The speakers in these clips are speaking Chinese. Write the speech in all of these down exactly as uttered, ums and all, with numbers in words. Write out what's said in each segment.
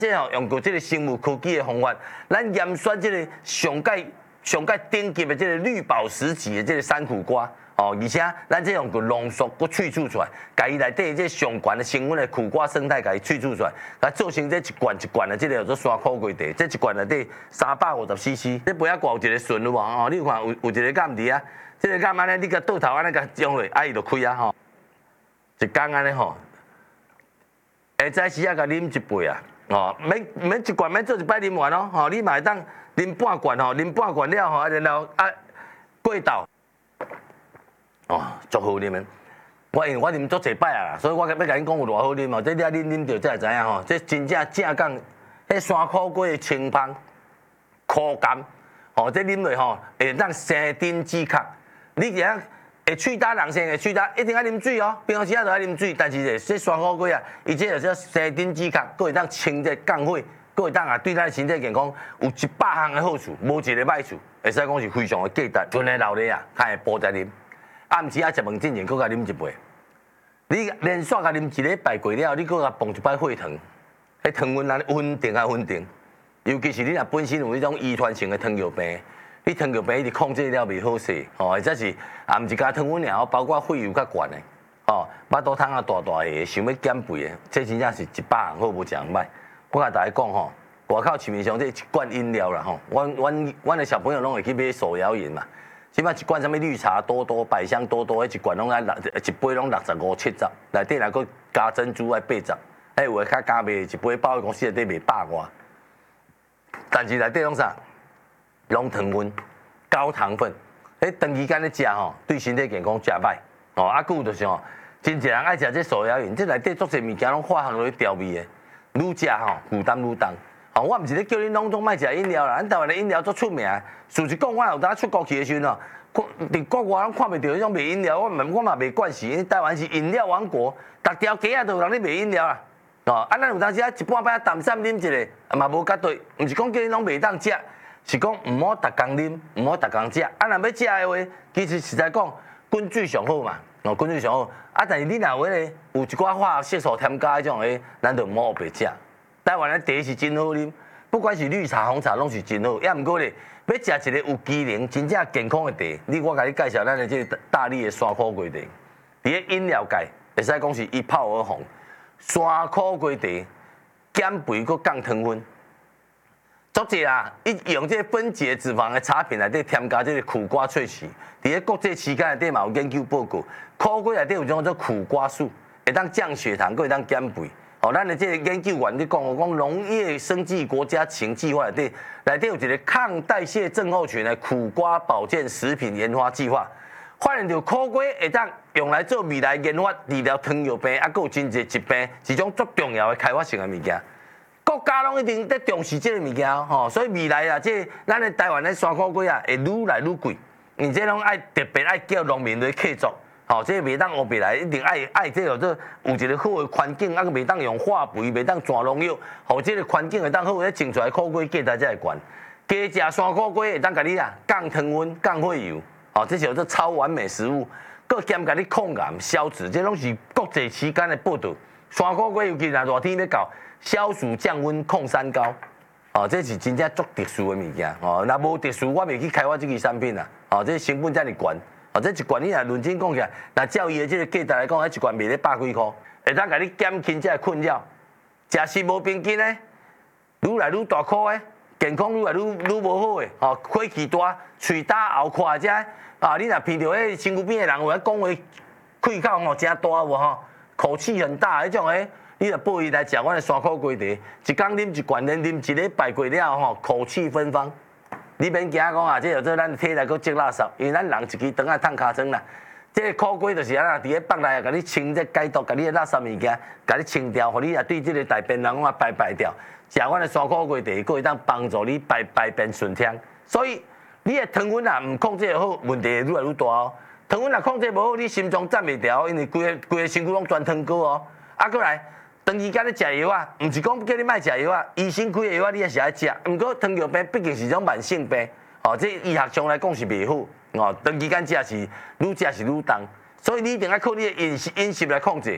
即吼用过即个生物科技的方法，咱验选即个上界上界顶级的即个绿宝石级的即个山苦瓜。 哦，而且咱这用个浓缩，佮萃取出来，甲伊内底这上悬的成分的苦瓜生态，甲伊萃取出来，甲做成这一罐一罐的这个叫做山苦瓜茶，这一罐内底三百五十 C C， 这杯仔挂有一个顺有无？哦，你有看有有一个杆伫啊，这个杆安尼，你甲倒头安尼甲用落，啊伊就开啊吼，一缸安尼吼，下早时啊甲啉一杯啊，哦，免免一罐免做一摆啉完哦，吼，你嘛会当啉半罐吼，啉半罐了吼，然后啊过豆。 哦，足好啉的。我因为我啉足侪摆啊，所以我要甲恁讲有偌好啉哦。这你啊啉啉着才会知影吼，这真正正讲，迄山苦瓜的清芳、苦甘，哦，这啉落吼会当生津止渴。你一下会喙焦人生会喙焦，一定要啉水哦。平常时啊都要啉水，但是这山苦瓜啊，伊这就生津止渴，佫会当清这降火，佫会当啊对咱身体健康有一百项的好处，无一个歹处，会使讲是非常的价值。纯的老热啊，较会补在啉。 暗时啊，食饭之前，搁甲啉一杯。你连续甲啉一礼拜过了，你搁甲蹦一摆血糖，迄糖分安稳定啊稳定。尤其是你若本身有迄种遗传性的糖尿病，你糖尿病一直控制了袂好势，吼，或者是也毋是加糖分尔，包括血油较悬的，吼，巴肚汤啊大大个，想要减肥的，这真正是一百项好无一项歹。我甲大家讲吼，外口市面上这一罐饮料啦吼，阮阮阮的小朋友拢会去买手摇饮嘛。 即摆一罐什么绿茶多多、百香多多，迄一罐拢爱六一杯拢六十五七十，内底若搁加珍珠爱八十，哎有诶较加卖一杯百货公司内底卖百外，但是内底拢啥？拢糖分、高糖分，迄长期间咧食吼，对身体健康诚歹。哦，啊，佮有就是吼，真侪人爱食这手摇饮，这内底足侪物件拢化学落去调味诶，愈食吼负担愈重。 哦，我毋是咧叫恁拢总莫食饮料啦，咱台湾的饮料足出名。事实讲，我有当出国去的时阵哦，伫国外拢看袂到迄种卖饮料，我嘛我嘛袂惯势，因为台湾是饮料王国，逐条街啊都有人咧卖饮料啦。哦，啊，咱有当时啊一半摆啊淡散啉一个，嘛无绝对，毋是讲叫恁拢袂当食，是讲毋好逐工啉，毋好逐工食。啊，若要食的话，其实实在讲，滚水上好嘛，哦，滚水上好。啊，但是你若有咧有一寡化学色素添加迄种诶，咱就毋好白食。 台湾的茶是真好啉，不管是绿茶、红茶，拢是真好。也毋过咧，要食一个有机能、真正健康的茶，你我甲你介绍咱的这个大力的山苦瓜茶，伫咧饮料界会使讲是一炮而红。山苦瓜茶减肥佮降糖分，足济啊！伊用这个分解脂肪的茶品内底添加这个苦瓜萃取，伫咧国际期刊内底嘛有研究报告，苦瓜内底有种叫做苦瓜素，会当降血糖，佮会当减肥。 哦，咱的这个研究员咧讲，我讲农业生技国家情计划内底，内底有一个抗代谢症候群的苦瓜保健食品研发计划，发现到苦瓜会当用来做未来研发治疗糖尿病，啊，佮有真侪疾病，是种足重要的开发性的物件。国家拢一定在重视这个物件吼，所以未来啊，这咱的台湾的山苦瓜啊，会愈来愈贵，而且拢爱特别爱叫农民来客作。 哦，这袂当学别来，一定爱爱这个做有一个好的环境，啊，袂当用化肥，袂当转农药，互这个环境会当好，咧种出来苦瓜价值才会悬。加食山苦瓜会当甲你啊降糖分、降血油，哦，这是叫做超完美食物，佮兼甲你抗癌、消脂，这拢是国际期间的报道。山苦瓜尤其若热天要到，消暑降温、抗三高，哦，这是真正足特殊的物件。哦，若无特殊，我袂去开发这个产品啦。哦，这成本遮尔悬。 哦，这一罐你若认真讲起来，那照伊的这个价值来讲，迄一罐卖咧百几箍，会当甲你减轻这个困扰。食食无平均诶，愈来愈大颗诶，健康愈来愈愈无好诶。哦，火气大，喙焦喉快者，啊，你若闻到迄身躯边诶人有咧讲话，气口吼真大无吼，口气很大迄种诶，你著报伊来食阮诶山苦瓜茶，一工啉一罐，连啉一礼拜过了吼，口气芬芳。 你免惊讲啊，这叫做咱体内搁积垃圾，因为咱人一支肠啊烫尻川啦。这个苦瓜就是安那，伫咧腹内啊，甲你清这解毒，甲你的垃圾物件，甲你清掉，互你啊对这个大便人啊排排掉。食阮的山苦瓜茶，佫会当帮助你排排便顺畅。所以你的糖分啊唔控制好，问题会愈来愈大哦。糖分若控制无好，你心脏站袂调，因为规个规个身躯拢全糖果哦。啊，过来。 长期间咧食药啊，毋是讲叫你莫食药啊，医生开的药啊，你也是爱食。毋过糖尿病毕竟是种慢性病，哦，这医学上来讲是袂好，哦，长期间食是愈食是愈重，所以你一定要靠你的饮食饮食来控制。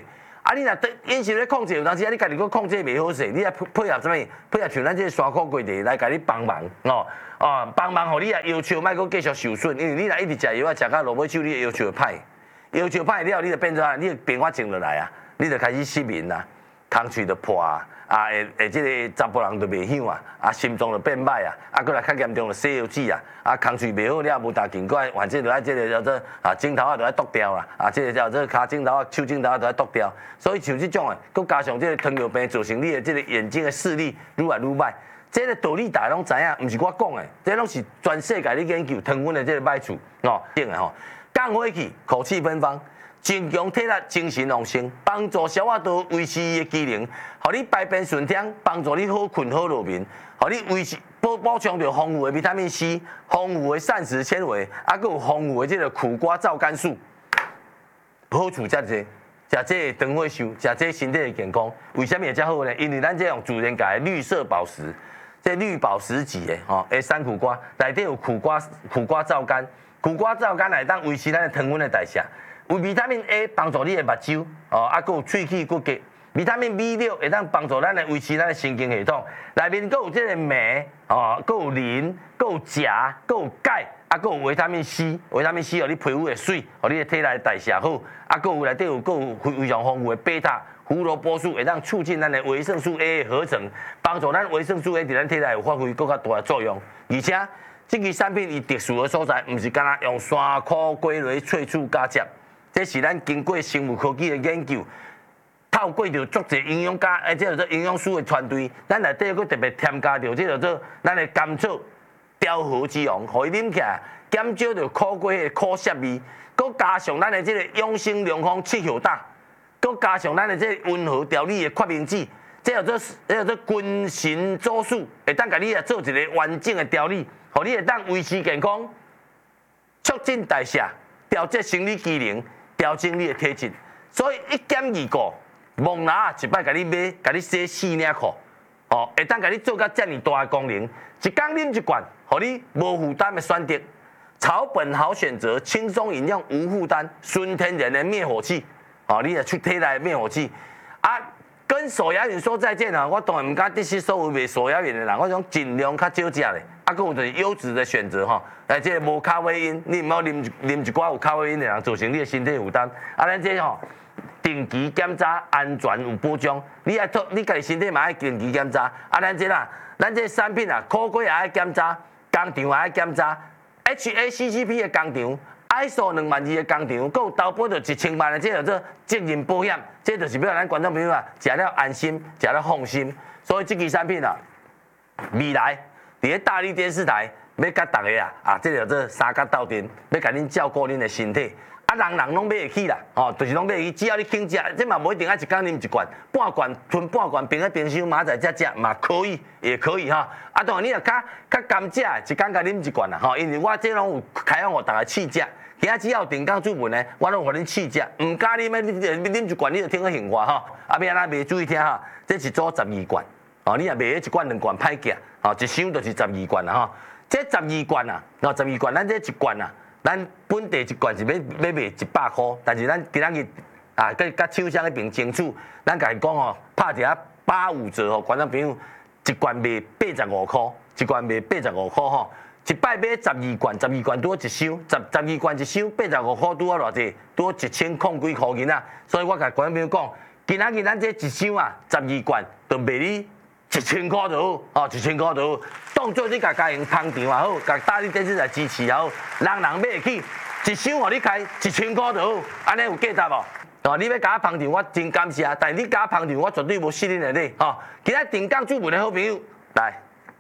啊，你若因是咧控制，有当时啊，你家己个控制袂好势，你啊配合什么？配合像咱这山苦过地来甲你帮忙哦哦，帮忙互你啊要求莫阁继续受损，因为你若一直食药啊，食到落尾手，你要求会歹，要求歹了，你就变做啊，你的变化静落来啊，你就开始失眠啦，空喙就破啊，啊会会即个查甫人就袂响啊，啊心脏就变歹啊，啊过来较严重就西药子啊，啊空喙袂好了，无大劲，过来反正就爱即个叫做啊镜头啊就爱剁掉啦，啊即个叫做骹镜头啊、手镜头啊都爱剁掉，所以像即种诶，佮加上即个糖尿病造成你的即个眼睛的视力愈来愈歹，这个道理大家拢知影，毋是我讲诶，这拢是全世界咧研究糖分的即个歹处哦，定诶吼，降火气，口气芬芳。增强体力、精神旺盛，帮助消化道维持伊的机能，互你排便顺畅，帮助你好困好入眠，互你维持补补充着丰富的维他命 C、丰富的膳食纤维，啊，佮有丰富的这个苦瓜皂苷素，好处遮济。食这个长火寿，食这身体的健康，为什么会遮好呢？因为咱这用自然界的绿色宝石，这绿宝石级的吼，诶，山苦瓜内底有苦瓜苦瓜皂苷，苦瓜皂苷来当维持咱的糖分的代谢。有维他命 A 帮助你的目睭，哦，啊，佮有喙齿骨骼。维他命 B 六会当帮助咱来维持咱的神经系统。内面佮有这个镁，哦，佮有磷，佮有钾，佮有钙，啊，佮有维他命 C。维他命 C 互你皮肤会水，互你的体内代谢好。啊，佮有内底有佮有非常丰富的贝塔、胡萝卜素，会当促进咱的维生素 A 的合成，帮助咱维生素 A 伫咱体内有发挥更较大的作用。而且，这支产品伊特殊的所在，毋是干那用山苦龟类萃取加接。这是咱经过生物科技的研究，透过着足侪营养家，诶，即叫做营养师的团队，咱内底佫特别添加着即叫做咱的甘草调和之王，互伊啉起来减少着苦瓜的苦涩味，佫加上咱的即个养生良方七hiệu大，佫加上咱的即个温和调理的决明子，即叫做即叫做君臣佐使，会当甲你啊做一个完整的调理，互你会当维持健康，促进代谢，调节生理机能。调整你的体质，所以一减二个，蒙拿一摆甲你买，甲你洗四领裤，哦，会当甲你做到遮尔大的功能，一工啉一罐，互你无负担的选择，草本好选择，轻松饮用无负担，纯天然的灭火器，哦，你也出体内灭火器，啊，跟手摇饮说再见啊！我当然唔敢得失所有卖手摇饮的人，我想尽量较少食咧，啊，佮有就是优质的选择吼。来，这无咖啡因，你唔好啉啉一寡有咖啡因的人，造成你的身体负担。啊，咱这吼定期检查，安全有保障。你爱托，你家己身体嘛爱定期检查。啊，咱这啦，咱这产品啊，苦瓜也爱检查，工厂也爱检查 ，H A C C P 的工厂 ，I S O 两万二的工厂，佮有投保着一千万的这叫做责任保险，这就是要咱观众朋友啊，食了安心，食了放心。所以这支产品啊，未来伫咧大力电视台。要甲大家啊，啊，这叫做三甲斗阵，要甲恁照顾恁的身体。啊，人人拢买会起啦，哦，就是拢买会起，只要你肯食，这嘛无一定爱一工啉一罐，半罐吞半罐，冰在冰箱明仔载才食嘛可以，也可以哈。啊，当然你若较较甘食，一工甲啉一罐啦，吼，因为我这拢有开放互大家试食。今仔只要定岗主文呢，我拢互恁试食，唔加啉的，你啉一罐你就听个闲话哈。啊，要安怎卖注意听哈，这是做十二罐，哦，你若卖一罐两罐歹价，哦，一箱就是十二罐啦哈。这十二罐啊，哦，十二罐，咱这一罐啊，咱本地一罐是要要卖一百块，但是咱今仔日啊，甲甲厂商迄边争取，咱甲伊讲哦，拍一下八五折哦，观众朋友一罐卖八十五块，一罐卖八十五块吼，一摆买十二罐，十二罐拄一箱，十十二罐一箱，八十五块拄啊偌济，拄一千空几块银啊，所以我甲观众朋友讲，今仔日咱这一箱啊，十二罐就卖你一千块就好，哦，一千块就好。当做你家家用捧场也好，家大力电视台支持也好，人人买得起，一箱互你开一千块就好，安尼有价值无？哦，你要甲我捧场，我真感谢，但是你甲我捧场，我绝对无失你的礼。吼，今仔定岗主文的好朋友来，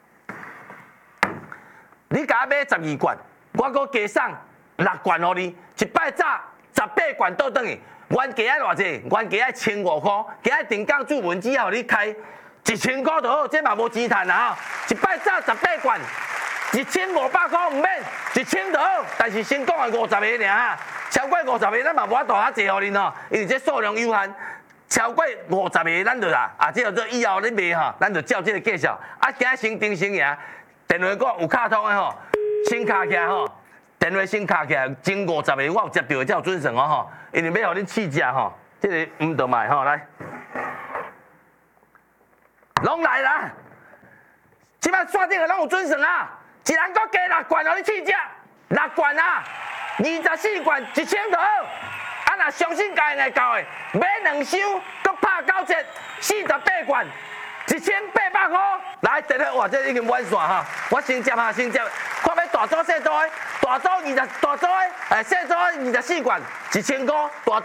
你甲我买十二罐，我搁加送六罐互你，一摆早十八罐倒转去，原价爱偌济？原价爱千五块，今仔定岗主文只要你开。一千块就好，这嘛无钱赚啊！一摆早十八罐，一千五百块唔免，一千就好。但是先讲的五十个尔，超过五十个咱嘛无法度遐济互恁吼，因为这数量有限。超过五十个咱就啦，啊，这叫做以后你卖吼，咱就照这个介绍。啊，今仔先定先赢，电话讲有卡通的吼，先卡起来吼，电话先卡起来，前五十个我有接到才有准算哦吼，因为要互恁试食吼。 这个唔得买吼，来，拢来啦！即摆线顶个拢有准算啊，一人搁加六罐互你试食，六罐啊，二十四罐一千就好。啊，若相信家会到的，买两箱，搁拍九折，四十八罐。一千八百块，来，第个哇，这已经满线哈，我先接下先接，看要大组小组的，大组二十，大组的，诶，小组二十四罐，一千块，大。